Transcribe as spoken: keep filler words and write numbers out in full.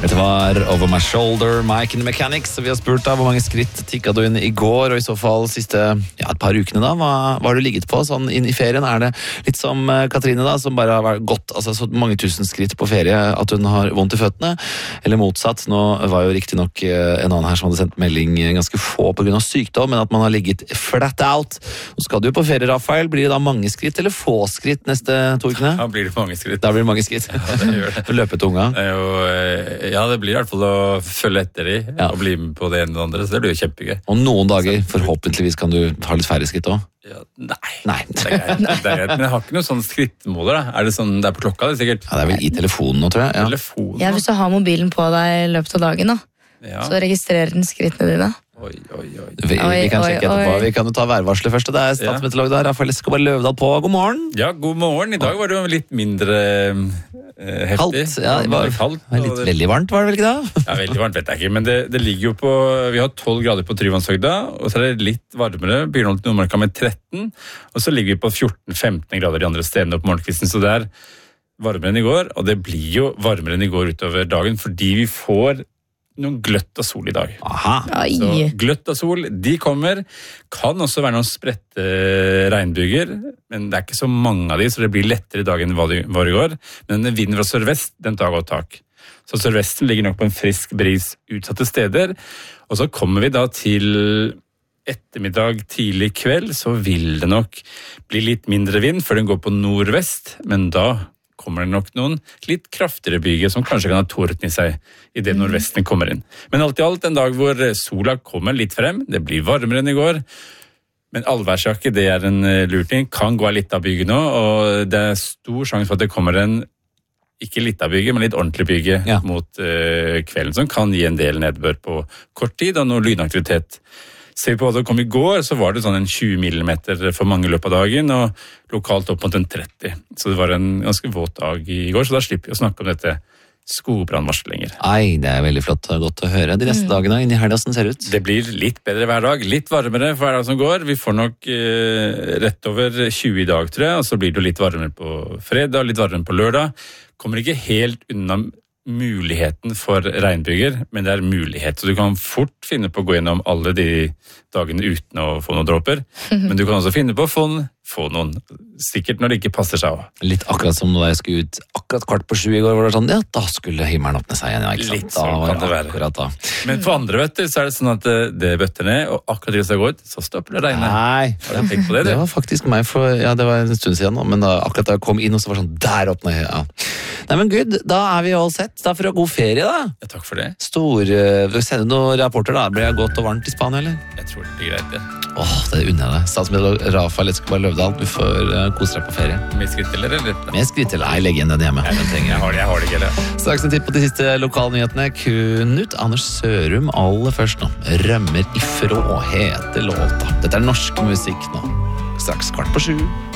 Dette var Over My Shoulder, Mike and the Mechanics. Vi har spurt da, hvor mange skritt tikket du inn i går, og i så fall siste ja, et par ukene da, hva, hva har du ligget på sånn inn i ferien? Er det litt som Katrine da, som bare har gått altså, så mange tusen skritt på ferie at hun har vondt i føttene? Eller motsatt, nå var jo riktig nok en annen her som hadde sendt melding ganske få på grunn av sykdom, men at man har ligget flat out. Nå skal du jo på ferie, Rafael. Blir det da mange skritt eller få skritt neste to ukene? Ja, blir det mange skritt. Da blir det mange skritt. Ja, det gjør det. Løpetunga. Det er jo, ja, det blir i hvert fall å følge etter de, ja. Og bli med på det ene og det andre, så det blir jo kjempegøy. Og noen dager, forhåpentligvis, kan du ta litt færre skritt også? Ja, nei. Nei. Det er greit, det er greit. Men jeg har ikke noe sånn skrittmåler, da. Er det sånn, det er på klokka, det er sikkert? Ja, det er vel i telefonen nå, tror jeg. Ja, telefonen, ja hvis du har mobilen på deg i løpet av dagen, da. Ja. Så registrerer den skrittene dine. Oi, oi, oi. Vi, vi kan sjekke etterpå. Vi kan jo ta værvarslet først. Det er statsmeteorolog der, Rafael Escobar Løvdahl på. God morgen. Ja, god morgen. I dag var det jo litt mindre eh, heftig. Kaldt. Ja, det var, kaldt, var litt det... veldig varmt, var det vel ikke da? Ja, veldig varmt vet jeg ikke, men det, det ligger jo på, vi har tolv grader på Tryvannshøgda, og så er det litt varmere, begynner til Nordmarka med tretten, og så ligger vi på fjorten til femten grader de andre stedene på morgenkvisten, så det er varmere enn i går, og det blir jo varmere enn i går utover dagen, fordi vi får noen gløtt av sol i dag. Aha. Så gløtt av sol, de kommer. Kan også være noen spredte regnbyger, men det er ikke så mange av de, så det blir lettere i dag enn hva det var i går. Men den vinden fra sørvest, den tar godt tak. Så sørvesten ligger nok på en frisk bris utsatte steder, og så kommer vi da til ettermiddag, tidlig kveld, så vil det nok bli litt mindre vind, før den går på nordvest, men da kommer det nok noen litt kraftigere byger som kanskje kan ha torden i seg i det nordvesten kommer inn. Men alt i alt en dag hvor sola kommer litt frem, det blir varmere enn i går, men allværsjakke, det er en lurting, kan gå av litt av byget nå, og det er stor sjanse for at det kommer en ikke litt av bygget, men litt ordentlig bygget ja. Mot uh, kvelden, som kan gi en del nedbør på kort tid, og noe lynaktivitet. Ser vi på hva det kom i går, så var det sånn en tjue millimeter for mange løp av dagen, og lokalt opp mot en tretti. Så det var en ganske våt dag i går, så da slipper vi å snakke om dette skogbrannvarsel lenger. Ei, det er veldig flott og godt å høre. De neste mm. dagene inn i helga som ser ut. Det blir litt bedre hver dag, litt varmere for hver dag som går. Vi får nok eh, rett over tjue i dag, tror jeg, og så blir det litt varmere på fredag, litt varmere på lørdag. Kommer ikke helt unna muligheten for regnbyger, men det er mulighet, så du kan fort finne på å gå gjennom alle de dagene uten å få noen dråper, mm-hmm. men du kan også finne på å få, få noen, sikkert når det ikke passer seg også. Litt akkurat som når jeg skulle ut akkurat kvart på sju i går, hvor det var sånn, ja, da skulle himmelen åpne seg igjen, ja, ikke sant? Litt sånn kan det være. Da. Men for andre vet du, så er det sånn at det bøtter ned, og akkurat det skal gå ut, så stopper det regnet. Nei, har du tenkt på det? Det var faktisk meg for, ja, det var en stund siden nå, men da, akkurat da jeg kom inn, og så var det sånn, der åpnet jeg, ja. Nei, men gud, da er vi all sett. Da får du ha god ferie, da. Ja, takk for det. Stor, uh, sender noen rapporter, da. Blir det godt og varmt i Spania, eller? Jeg tror det blir greit, det. Åh, det unner jeg deg. Statsmeteorolog Rafael Escobar Løvdahl, du får uh, kose deg på ferie. Med skritt eller litt? Med skritt eller, nei, legg igjen den hjemme. Ja, den trenger jeg. Har det, jeg har det ikke, det. Straks en titt på de siste lokalnyhetene. Knut Anders Sørum aller først nå. Rømmer ifrå heter låta. Dette er norsk musikk nå. Straks kvart på sju.